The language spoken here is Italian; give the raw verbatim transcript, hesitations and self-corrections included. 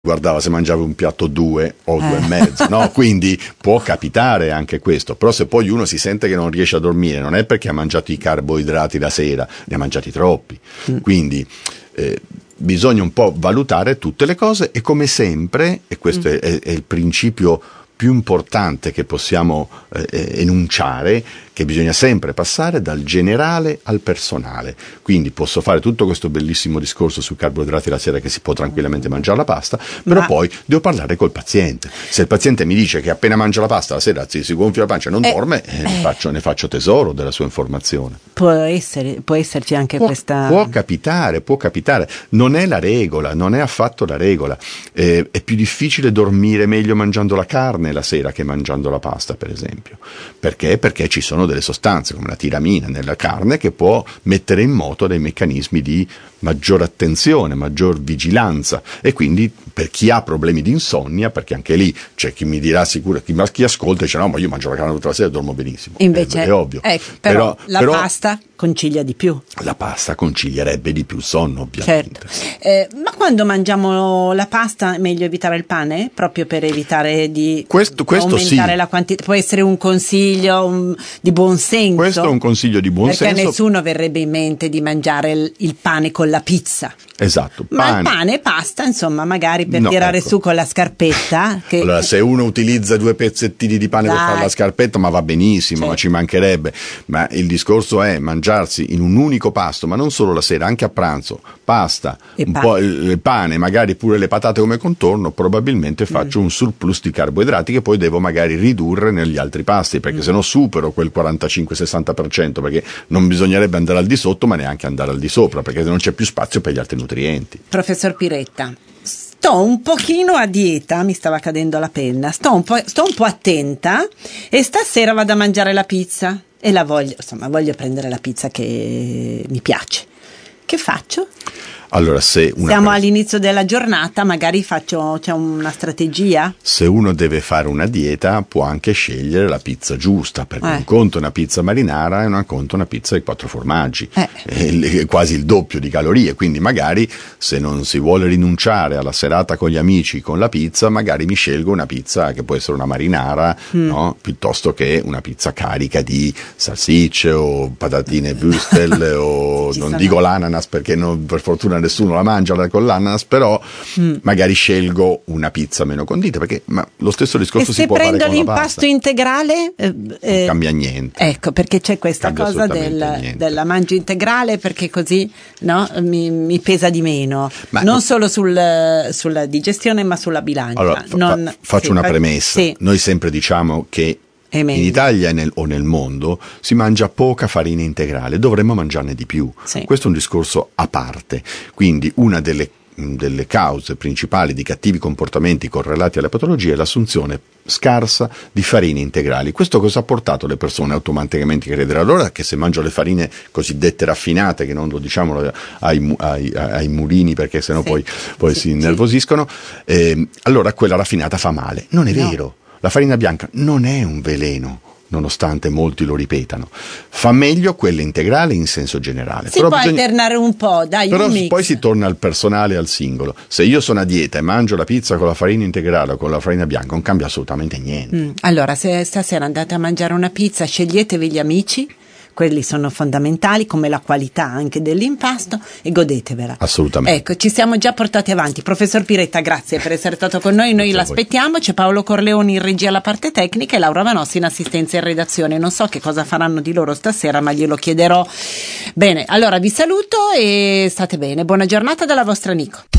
guardava se mangiava un piatto due o due e mezzo, no? Quindi può capitare anche questo, però se poi uno si sente che non riesce a dormire non è perché ha mangiato i carboidrati la sera, ne ha mangiati troppi, mm. quindi eh, bisogna un po' valutare tutte le cose e come sempre, e questo mm. è, è il principio più importante che possiamo eh, enunciare, che bisogna sempre passare dal generale al personale. Quindi posso fare tutto questo bellissimo discorso sui carboidrati la sera che si può tranquillamente mangiare la pasta, però Ma... poi devo parlare col paziente. Se il paziente mi dice che appena mangia la pasta la sera si, si gonfia la pancia e non eh, dorme, eh, eh. Ne, faccio, ne faccio tesoro della sua informazione. Può essere, può esserci anche può, questa... Può capitare, può capitare. Non è la regola, non è affatto la regola. Eh, è più difficile dormire meglio mangiando la carne la sera che mangiando la pasta, per esempio. Perché? Perché ci sono delle sostanze come la tiramina nella carne che può mettere in moto dei meccanismi di maggior attenzione, maggior vigilanza, e quindi per chi ha problemi di insonnia, perché anche lì c'è chi mi dirà sicuro, chi, chi ascolta dice no ma io mangio la carne tutta la sera e dormo benissimo, invece è, è ovvio, ecco, però, però la però, pasta concilia di più, la pasta concilierebbe di più il sonno ovviamente. Certo. Eh, ma quando mangiamo la pasta è meglio evitare il pane proprio per evitare di questo, questo aumentare sì. la quantità, può essere un consiglio un, di buon senso, questo è un consiglio di buon perché senso, perché nessuno verrebbe in mente di mangiare il, il pane con la pizza. Esatto, ma pane. il pane e pasta, insomma, magari per no, tirare ecco. su con la scarpetta. Che... Allora, se uno utilizza due pezzettini di pane Dai. per fare la scarpetta, ma va benissimo, certo. ma ci mancherebbe. Ma il discorso è mangiarsi in un unico pasto, ma non solo la sera, anche a pranzo, pasta, e un pane. po' il, il pane, magari pure le patate come contorno, probabilmente faccio mm. un surplus di carboidrati che poi devo magari ridurre negli altri pasti, perché mm. se no supero quel quarantacinque sessanta per cento, perché non bisognerebbe andare al di sotto, ma neanche andare al di sopra, perché non c'è più spazio per gli altri nutrienti. Professor Piretta, sto un pochino a dieta, mi stava cadendo la penna, sto un po', sto un po' attenta e stasera vado a mangiare la pizza e la voglio, insomma, voglio prendere la pizza che mi piace. Che faccio? Allora, se una siamo pers- all'inizio della giornata, magari faccio c'è una strategia? Se uno deve fare una dieta può anche scegliere la pizza giusta, perché eh. un conto è una pizza marinara e un conto è una pizza di quattro formaggi, eh. è quasi il doppio di calorie, quindi magari se non si vuole rinunciare alla serata con gli amici con la pizza, magari mi scelgo una pizza che può essere una marinara, mm. no? Piuttosto che una pizza carica di salsicce o patatine würstel o non dico l'ananas perché non, per fortuna nessuno la mangia con l'ananas, però mm. magari scelgo una pizza meno condita, perché ma lo stesso discorso e si può fare con la pasta. se prendo l'impasto integrale eh, non cambia niente. Ecco, perché c'è questa cosa del, della mangio integrale, perché così no, mi, mi pesa di meno, ma non no. solo sul, sulla digestione ma sulla bilancia. Allora, non, fa, faccio sì, una fa, premessa, sì. Noi sempre diciamo che in Italia nel, o nel mondo si mangia poca farina integrale, dovremmo mangiarne di più. Sì. Questo è un discorso a parte. Quindi una delle, delle cause principali di cattivi comportamenti correlati alle patologie è l'assunzione scarsa di farine integrali. Questo cosa ha portato le persone automaticamente a credere allora che se mangio le farine cosiddette raffinate, che non lo diciamo ai, ai, ai mulini perché sennò sì. poi, poi sì, si innervosiscono, sì. eh, allora quella raffinata fa male. Non è no. vero. La farina bianca non è un veleno, nonostante molti lo ripetano. Fa meglio quella integrale in senso generale. Si però può bisogna... alternare un po', dai, però un mix. Poi si torna al personale e al singolo. Se io sono a dieta e mangio la pizza con la farina integrale o con la farina bianca, non cambia assolutamente niente. Mm. Allora, se stasera andate a mangiare una pizza, sceglietevi gli amici, quelli sono fondamentali, come la qualità anche dell'impasto, e godetevela. Assolutamente. Ecco, ci siamo già portati avanti. Professor Piretta, grazie per essere stato con noi. Noi l'aspettiamo. C'è Paolo Corleoni in regia alla parte tecnica e Laura Vanossi in assistenza in redazione. Non so che cosa faranno di loro stasera, ma glielo chiederò. Bene, allora vi saluto e state bene. Buona giornata dalla vostra Nico.